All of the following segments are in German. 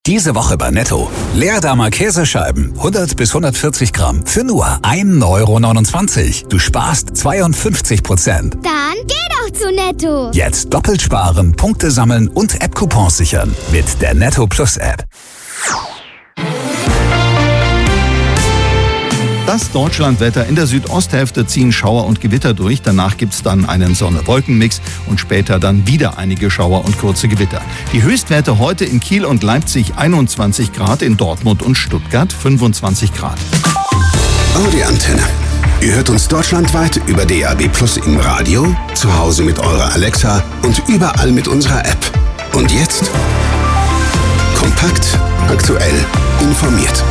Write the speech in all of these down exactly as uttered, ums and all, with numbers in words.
Diese Woche bei Netto. Leerdammer Käsescheiben, hundert bis hundertvierzig Gramm, für nur ein Euro neunundzwanzig. Du sparst zweiundfünfzig Prozent. Dann geh doch zu Netto. Jetzt doppelt sparen, Punkte sammeln und App-Coupons sichern. Mit der Netto Plus App. Das Deutschlandwetter: in der Südosthälfte ziehen Schauer und Gewitter durch. Danach gibt's dann einen Sonne-Wolken-Mix und später dann wieder einige Schauer und kurze Gewitter. Die Höchstwerte heute in Kiel und Leipzig einundzwanzig Grad, in Dortmund und Stuttgart fünfundzwanzig Grad. Audi Antenne. Ihr hört uns deutschlandweit über D A B Plus im Radio, zu Hause mit eurer Alexa und überall mit unserer App. Und jetzt kompakt, aktuell, informiert.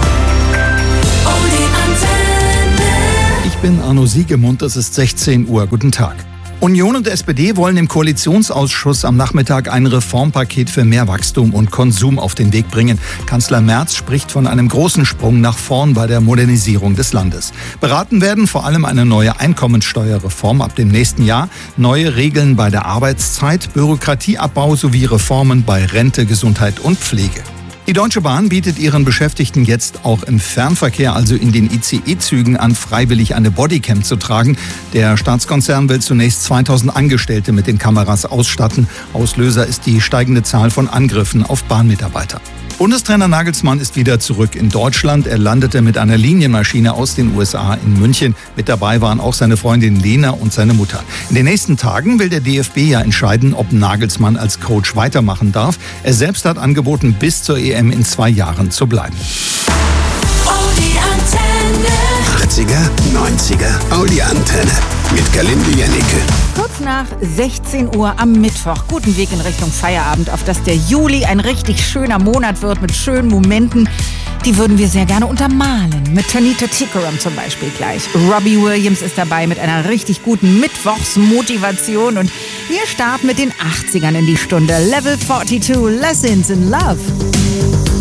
Ich bin Arno Siegemund, es ist sechzehn Uhr. Guten Tag. Union und S P D wollen im Koalitionsausschuss am Nachmittag ein Reformpaket für mehr Wachstum und Konsum auf den Weg bringen. Kanzler Merz spricht von einem großen Sprung nach vorn bei der Modernisierung des Landes. Beraten werden vor allem eine neue Einkommensteuerreform ab dem nächsten Jahr, neue Regeln bei der Arbeitszeit, Bürokratieabbau sowie Reformen bei Rente, Gesundheit und Pflege. Die Deutsche Bahn bietet ihren Beschäftigten jetzt auch im Fernverkehr, also in den I C E-Zügen, an, freiwillig eine Bodycam zu tragen. Der Staatskonzern will zunächst zweitausend Angestellte mit den Kameras ausstatten. Auslöser ist die steigende Zahl von Angriffen auf Bahnmitarbeiter. Bundestrainer Nagelsmann ist wieder zurück in Deutschland. Er landete mit einer Linienmaschine aus den U S A in München. Mit dabei waren auch seine Freundin Lena und seine Mutter. In den nächsten Tagen will der D F B ja entscheiden, ob Nagelsmann als Coach weitermachen darf. Er selbst hat angeboten, bis zur E M in zwei Jahren zu bleiben. Audi Antenne. achtziger, neunziger, Audi Antenne. Mit Galinde Janneke. Kurz nach sechzehn Uhr am Mittwoch. Guten Weg in Richtung Feierabend, auf dass der Juli ein richtig schöner Monat wird mit schönen Momenten. Die würden wir sehr gerne untermalen. Mit Tanita Tikaram zum Beispiel gleich. Robbie Williams ist dabei mit einer richtig guten Mittwochsmotivation. Und wir starten mit den achtzigern in die Stunde. Level zweiundvierzig, Lessons in Love.